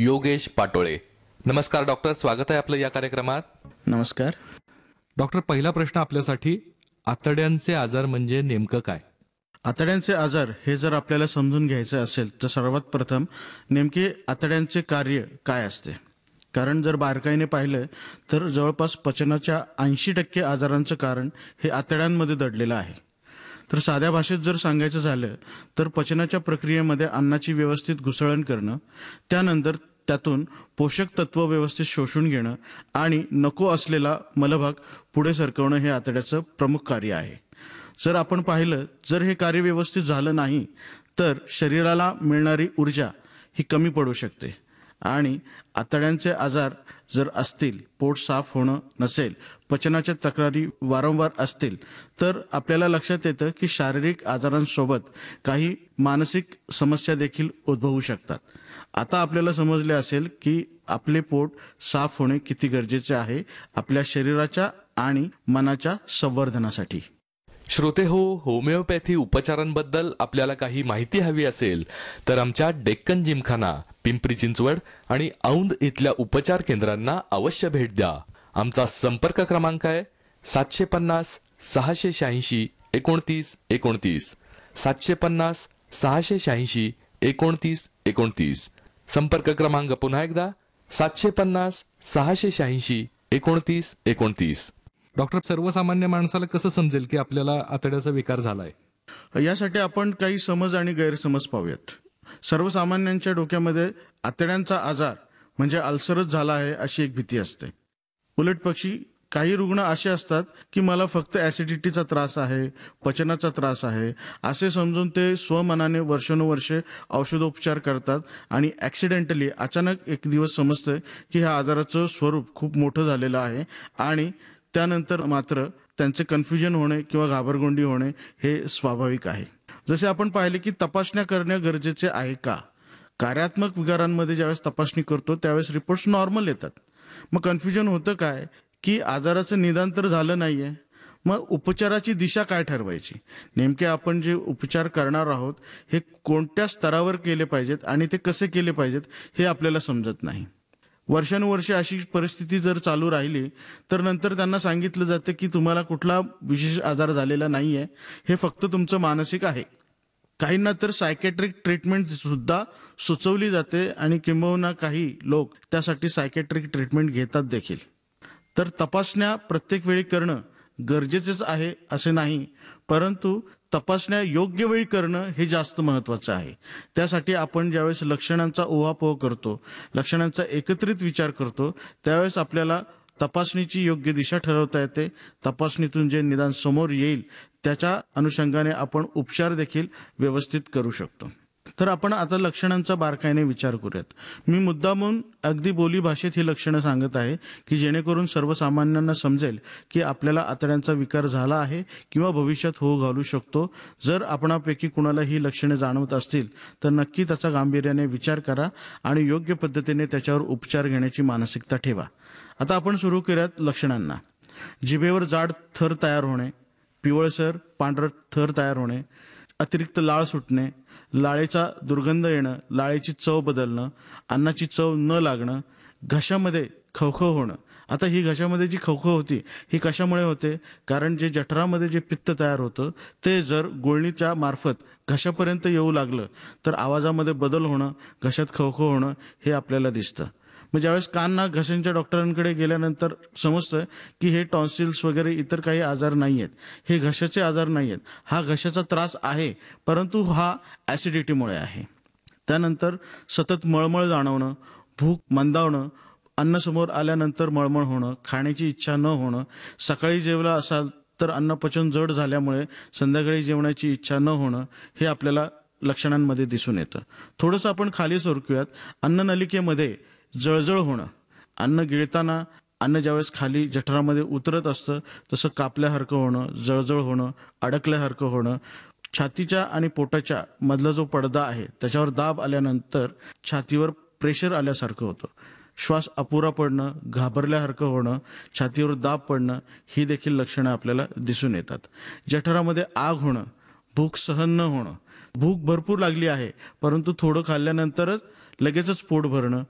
योगेश पाटोळे. नमस्कार डॉक्टर, स्वागत आहे आपलं या कार्यक्रमात. नमस्कार डॉक्टर, पहिला प्रश्न आपल्यासाठी, आतड्यांचे आजार म्हणजे नेमकं काय? आतड्यांचे आजार हे जर आपल्याला समजून घ्यायचं असेल तर सर्वात प्रथम नेमके आतड्यांचे कार्य काय असते. कारण जर बारकाईने पाहिलं तर जवळपास पचनाच्या 80% आजारांचं कारण हे आतड्यांमध्ये दडलेलं आहे. तर साध्या भाषेत जर सांगायचं झालं तर पचनाच्या प्रक्रियेमध्ये अन्नाची व्यवस्थित घुसळण करणं, त्यानंतर त्यातून पोषक तत्व व्यवस्थित शोषून घेणं आणि नको असलेला मलभाग पुढे सरकवणं हे आतड्याचं प्रमुख कार्य आहे. जर आपण पाहिलं, जर हे कार्य व्यवस्थित झालं नाही तर शरीराला मिळणारी ऊर्जा ही कमी पडू शकते आणि आतड्यांचे आजार जर असतील, पोट साफ होणं नसेल, पचनाच्या तक्रारी वारंवार असतील तर आपल्याला लक्षात येतं की शारीरिक आजारांसोबत काही मानसिक समस्या देखील उद्भवू शकतात. आता आपल्याला समजले असेल की आपले पोट साफ होणे किती गरजेचे आहे आपल्या शरीराच्या आणि मनाच्या संवर्धनासाठी. श्रोते हो, होमिओपॅथी उपचारांबद्दल आपल्याला काही माहिती हवी असेल तर आमच्या डेक्कन जिमखाना, पिंपरी चिंचवड आणि औंध इथल्या उपचार केंद्रांना अवश्य भेट द्या. आमचा संपर्क क्रमांक आहे 750 686 29 29, 750 686 29 29. संपर्क क्रमांक पुन्हा एकदा 750 686 29 29. डॉक्टर, सर्वसामान्य माणसाला कसं समजेल की आपल्याला आतड्याचा विकार झालाय? यासाठी आपण काही समज आणि गैरसमज पाहूयात. सर्वसामान्यांच्या डोक्यामध्ये आतड्यांचा आजार म्हणजे अल्सरच झाला आहे अशी एक भीती असते. उलटपक्षी काही रुग्ण असे असतात की मला फक्त ॲसिडिटीचा त्रास आहे, पचनाचा त्रास आहे असे समजून ते स्वमनाने वर्षानुवर्षे औषधोपचार करतात आणि ॲक्सिडेंटली अचानक एक दिवस समजतं की ह्या आजाराचं स्वरूप खूप मोठं झालेलं आहे आणि त्यानंतर मात्र त्यांचे कन्फ्युजन होणे किंवा घाबरगोंडी होणे हे स्वाभाविक आहे. जसे आपण पाहिले की तपासण्या करणे गरजेचे आहे का? कार्यात्मक विकारांमध्ये ज्यावेळेस तपासणी करतो त्यावेळेस रिपोर्ट्स नॉर्मल येतात. मग कन्फ्युजन होतं काय की आजाराचं निदान तर झालं नाहीये, मग उपचाराची दिशा काय ठरवायची? नेमके आपण जे उपचार करणार आहोत हे कोणत्या स्तरावर केले पाहिजेत आणि ते कसे केले पाहिजेत हे आपल्याला समजत नाही. वर्षानुवर्षे अशी परिस्थिती जर चालू राहिली तर नंतर त्यांना सांगितलं जातं की तुम्हाला कुठला विशेष आजार झालेला नाहीये, हे फक्त तुमचं मानसिक आहे. काहींना तर सायकॅट्रिक ट्रीटमेंट सुद्धा सुचवली जाते आणि किंबहुना काही लोक त्यासाठी सायकॅट्रिक ट्रीटमेंट घेतात देखील. तर तपासण्या प्रत्येक वेळी करणं गरजेचंच आहे असे नाही, परंतु तपासण्या योग्य वेळी करणं हे जास्त महत्त्वाचं आहे. त्यासाठी आपण ज्यावेळेस लक्षणांचा उहापोह करतो, लक्षणांचा एकत्रित विचार करतो, त्यावेळेस आपल्याला तपासणीची योग्य दिशा ठरवता येते. तपासणीतून जे निदान समोर येईल त्याच्या अनुषंगाने आपण उपचार देखील व्यवस्थित करू शकतो. तर आपण आता लक्षणांचा बारकाईने विचार करूयात. मी मुद्दामून अगदी बोलीभाषेत ही लक्षणं सांगत आहे की जेणेकरून सर्वसामान्यांना समजेल की आपल्याला आतड्यांचा विकार झाला आहे किंवा भविष्यात होऊ घालू शकतो. जर आपणापैकी कुणाला ही लक्षणे जाणवत असतील तर नक्की त्याचा गांभीर्याने विचार करा आणि योग्य पद्धतीने त्याच्यावर उपचार घेण्याची मानसिकता ठेवा. आता आपण सुरू करूयात लक्षणांना. जिभेवर जाड थर तयार होणे, पिवळसर पांढरट थर तयार होणे, अतिरिक्त लाळ सुटणे, लाळेचा दुर्गंध येणं, लाळेची चव बदलणं, अन्नाची चव न लागणं, घशामध्ये खवखव होणं. आता ही घशामध्ये जी खवखव होती ही कशामुळे होते? कारण जे जठरामध्ये जे पित्त तयार होतं ते जर गुळणीच्या मार्फत घशापर्यंत येऊ लागलं तर आवाजामध्ये बदल होणं, घशात खवखव होणं हे आपल्याला दिसतं. मग ज्यावेळेस कान नाक घशांच्या डॉक्टरांकडे गेल्यानंतर समजतं की हे टॉन्सिल्स वगैरे इतर काही आजार नाही आहेत, हे घशाचे आजार नाही आहेत, हा घशाचा त्रास आहे परंतु हा ॲसिडिटीमुळे आहे. त्यानंतर सतत मळमळ जाणवणं, भूक मंदावणं, अन्न समोर आल्यानंतर मळमळ होणं, खाण्याची इच्छा न होणं, सकाळी जेवला असाल तर अन्न पचन जड झाल्यामुळे संध्याकाळी जेवणाची इच्छा न होणं हे आपल्याला लक्षणांमध्ये दिसून येतं. थोडंसं आपण खाली सरकूयात. अन्ननलिकेमध्ये जळजळ होणं, अन्न गिळताना अन्न ज्यावेळेस खाली जठरामध्ये उतरत असतं तसं कापल्यासारखं होणं, जळजळ होणं, अडकल्यासारखं होणं, छातीच्या आणि पोटाच्या मधला जो पडदा आहे त्याच्यावर दाब आल्यानंतर छातीवर प्रेशर आल्यासारखं होतं, श्वास अपुरा पडणं, घाबरल्यासारखं होणं, छातीवर दाब पडणं ही देखील लक्षणं आपल्याला दिसून येतात. जठरामध्ये आग होणं, भूक सहन न होणं, भूक भरपूर लागली आहे परंतु थोडं खाल्ल्यानंतरच लगेचच पोट भरणं,